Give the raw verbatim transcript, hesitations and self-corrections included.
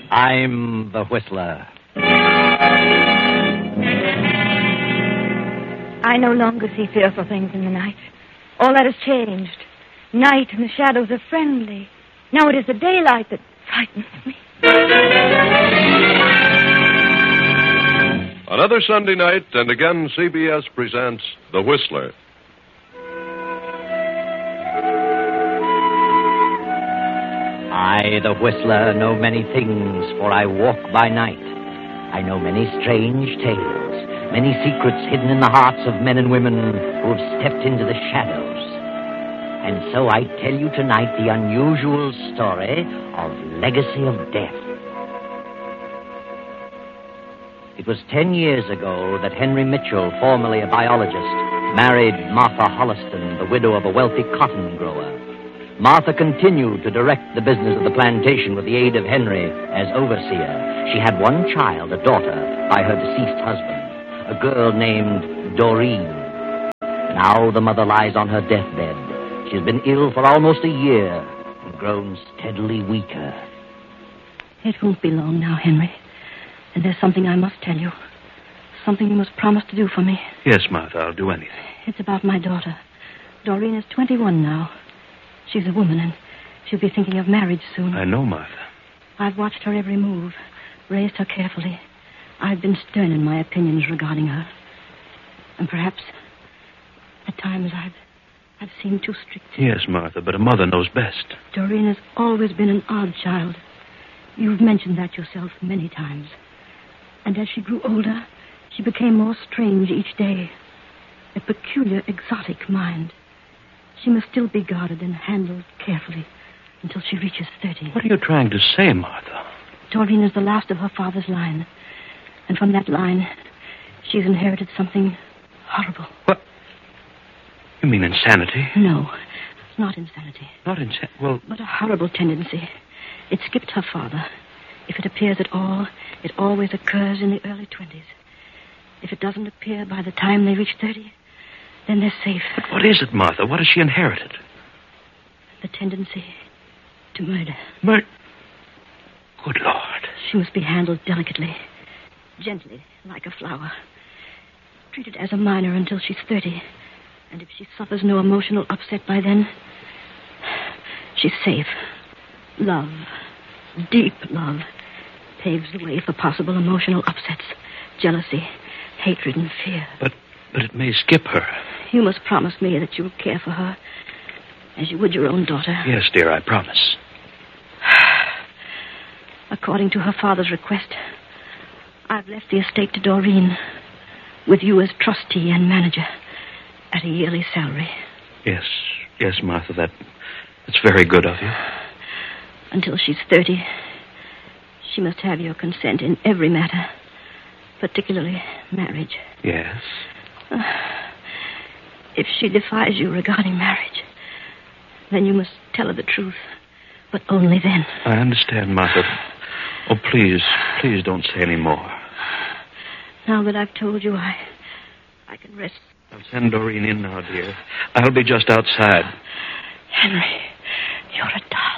I'm the Whistler. I no longer see fearful things in the night. All that has changed. Night and the shadows are friendly. Now it is the daylight that frightens me. Another Sunday night, and again C B S presents The Whistler. I, the Whistler, know many things, for I walk by night. I know many strange tales, many secrets hidden in the hearts of men and women who have stepped into the shadows. And so I tell you tonight the unusual story of Legacy of Death. It was ten years ago that Henry Mitchell, formerly a biologist, married Martha Holliston, the widow of a wealthy cotton grower. Martha continued to direct the business of the plantation with the aid of Henry as overseer. She had one child, a daughter, by her deceased husband, a girl named Doreen. Now the mother lies on her deathbed. She has been ill for almost a year and grown steadily weaker. It won't be long now, Henry. And there's something I must tell you. Something you must promise to do for me. Yes, Martha, I'll do anything. It's about my daughter. Doreen is twenty-one now. She's a woman, and she'll be thinking of marriage soon. I know, Martha. I've watched her every move, raised her carefully. I've been stern in my opinions regarding her. And perhaps, at times, I've, I've seemed too strict. Yes, Martha, but a mother knows best. Doreen has always been an odd child. You've mentioned that yourself many times. And as she grew older, she became more strange each day. A peculiar, exotic mind. She must still be guarded and handled carefully until she reaches thirty. What are you trying to say, Martha? Doreen is the last of her father's line. And from that line, she's inherited something horrible. What? You mean insanity? No, not insanity. Not insanity? Well... But a horrible tendency. It skipped her father. If it appears at all, it always occurs in the early twenties. If it doesn't appear by the time they reach thirty, then they're safe. But what is it, Martha? What has she inherited? The tendency to murder. Murder? Good Lord. She must be handled delicately, gently, like a flower. Treated as a minor until she's thirty. And if she suffers no emotional upset by then, she's safe. Love, deep love, paves the way for possible emotional upsets, jealousy, hatred, and fear. But, but it may skip her. You must promise me that you'll care for her as you would your own daughter. Yes, dear, I promise. According to her father's request, I've left the estate to Doreen, with you as trustee and manager, at a yearly salary. Yes, yes, Martha, that, that's very good of you. Until she's thirty, she must have your consent in every matter, particularly marriage. Yes. Uh, if she defies you regarding marriage, then you must tell her the truth, but only then. I understand, Martha. Oh, please, please don't say any more. Now that I've told you, I, I can rest. I'll send Doreen in now, dear. I'll be just outside. Henry, you're a darling.